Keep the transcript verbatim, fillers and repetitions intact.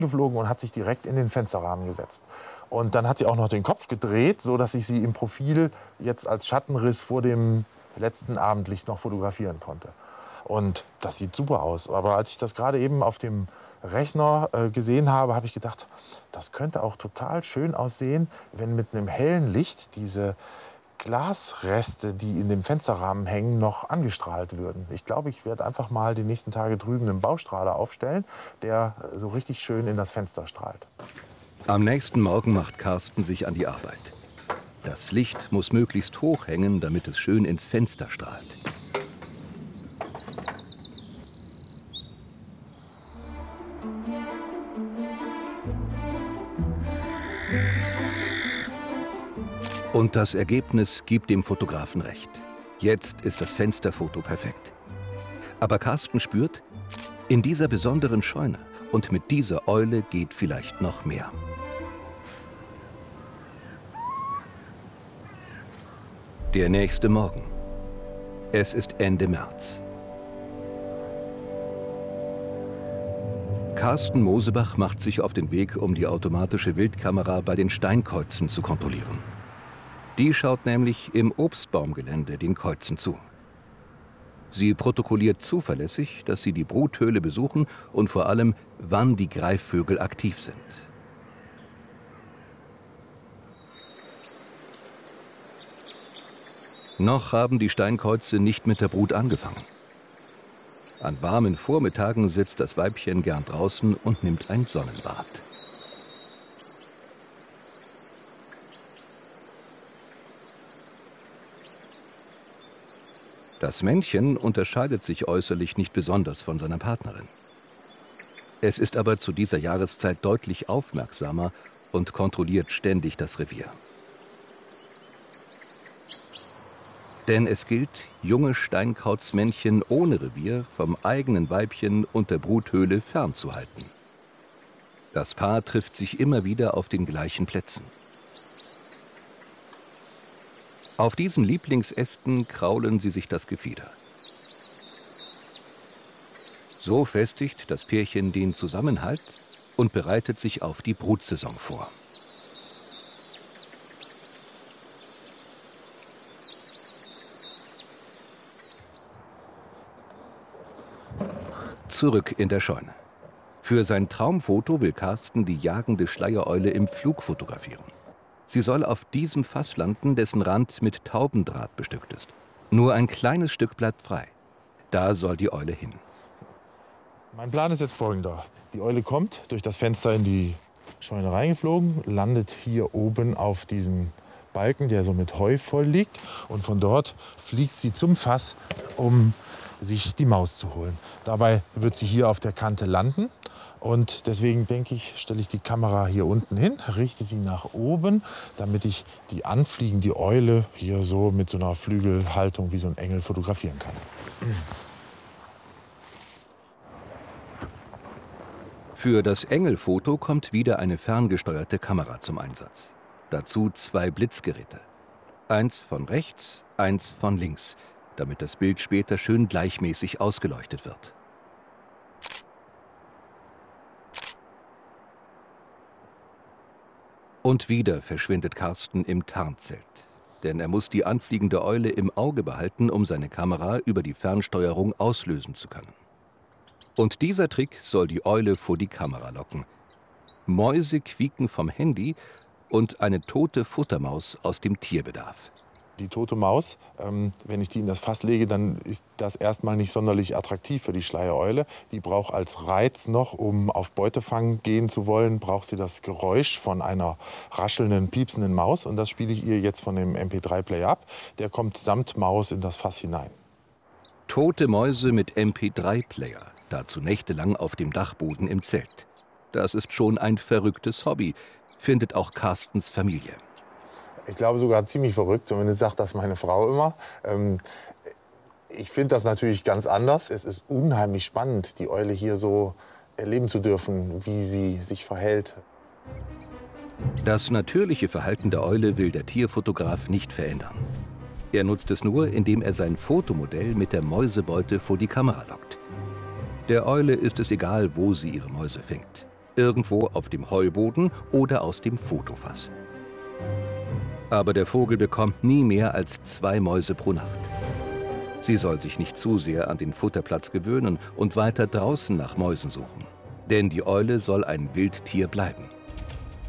geflogen und hat sich direkt in den Fensterrahmen gesetzt. Und dann hat sie auch noch den Kopf gedreht, so dass ich sie im Profil jetzt als Schattenriss vor dem letzten Abendlicht noch fotografieren konnte. Und das sieht super aus. Aber als ich das gerade eben auf dem Rechner äh, gesehen habe, habe ich gedacht, das könnte auch total schön aussehen, wenn mit einem hellen Licht diese Glasreste, die in dem Fensterrahmen hängen, noch angestrahlt würden. Ich glaube, ich werde einfach mal die nächsten Tage drüben einen Baustrahler aufstellen, der so richtig schön in das Fenster strahlt. Am nächsten Morgen macht Carsten sich an die Arbeit. Das Licht muss möglichst hoch hängen, damit es schön ins Fenster strahlt. Und das Ergebnis gibt dem Fotografen recht. Jetzt ist das Fensterfoto perfekt. Aber Carsten spürt, in dieser besonderen Scheune und mit dieser Eule geht vielleicht noch mehr. Der nächste Morgen. Es ist Ende März. Carsten Mosebach macht sich auf den Weg, um die automatische Wildkamera bei den Steinkäuzen zu kontrollieren. Die schaut nämlich im Obstbaumgelände den Käuzen zu. Sie protokolliert zuverlässig, dass sie die Bruthöhle besuchen und vor allem, wann die Greifvögel aktiv sind. Noch haben die Steinkäuze nicht mit der Brut angefangen. An warmen Vormittagen sitzt das Weibchen gern draußen und nimmt ein Sonnenbad. Das Männchen unterscheidet sich äußerlich nicht besonders von seiner Partnerin. Es ist aber zu dieser Jahreszeit deutlich aufmerksamer und kontrolliert ständig das Revier. Denn es gilt, junge Steinkautsmännchen ohne Revier vom eigenen Weibchen und der Bruthöhle fernzuhalten. Das Paar trifft sich immer wieder auf den gleichen Plätzen. Auf diesen Lieblingsästen kraulen sie sich das Gefieder. So festigt das Pärchen den Zusammenhalt und bereitet sich auf die Brutsaison vor. Zurück in der Scheune. Für sein Traumfoto will Carsten die jagende Schleiereule im Flug fotografieren. Sie soll auf diesem Fass landen, dessen Rand mit Taubendraht bestückt ist. Nur ein kleines Stück bleibt frei. Da soll die Eule hin. Mein Plan ist jetzt folgender. Die Eule kommt durch das Fenster in die Scheune reingeflogen, landet hier oben auf diesem Balken, der so mit Heu voll liegt. Und von dort fliegt sie zum Fass, um sich die Maus zu holen. Dabei wird sie hier auf der Kante landen. Und deswegen denke ich, stelle ich die Kamera hier unten hin, richte sie nach oben, damit ich die anfliegende Eule hier so mit so einer Flügelhaltung wie so ein Engel fotografieren kann. Für das Engelfoto kommt wieder eine ferngesteuerte Kamera zum Einsatz. Dazu zwei Blitzgeräte. Eins von rechts, eins von links, damit das Bild später schön gleichmäßig ausgeleuchtet wird. Und wieder verschwindet Carsten im Tarnzelt. Denn er muss die anfliegende Eule im Auge behalten, um seine Kamera über die Fernsteuerung auslösen zu können. Und dieser Trick soll die Eule vor die Kamera locken. Mäuse quieken vom Handy und eine tote Futtermaus aus dem Tierbedarf. Die tote Maus, ähm, wenn ich die in das Fass lege, dann ist das erstmal nicht sonderlich attraktiv für die Schleiereule. Die braucht als Reiz noch, um auf Beutefang gehen zu wollen, braucht sie das Geräusch von einer raschelnden, piepsenden Maus. Und das spiele ich ihr jetzt von dem M P drei Player ab. Der kommt samt Maus in das Fass hinein. Tote Mäuse mit M P drei Player, dazu nächtelang auf dem Dachboden im Zelt. Das ist schon ein verrücktes Hobby, findet auch Carstens Familie. Ich glaube sogar ziemlich verrückt, zumindest sagt das meine Frau immer. Ähm, ich finde das natürlich ganz anders. Es ist unheimlich spannend, die Eule hier so erleben zu dürfen, wie sie sich verhält. Das natürliche Verhalten der Eule will der Tierfotograf nicht verändern. Er nutzt es nur, indem er sein Fotomodell mit der Mäusebeute vor die Kamera lockt. Der Eule ist es egal, wo sie ihre Mäuse fängt. irgendwo auf dem Heuboden oder aus dem Fotofass. Aber der Vogel bekommt nie mehr als zwei Mäuse pro Nacht. Sie soll sich nicht zu sehr an den Futterplatz gewöhnen und weiter draußen nach Mäusen suchen. Denn die Eule soll ein Wildtier bleiben.